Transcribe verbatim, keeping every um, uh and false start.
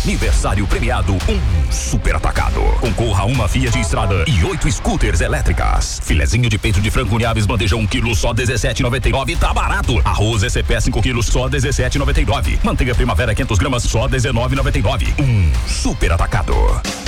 Aniversário premiado, um super atacado. Concorra a uma Fiat Estrada e oito scooters elétricas. Filezinho de peito de frango Unhaves, bandeja um quilo, só dezessete e noventa e nove, tá barato. Arroz S P cinco quilos, só dezessete e noventa e nove. Manteiga Primavera quinhentas gramas, só dezenove e noventa e nove. Um super atacado.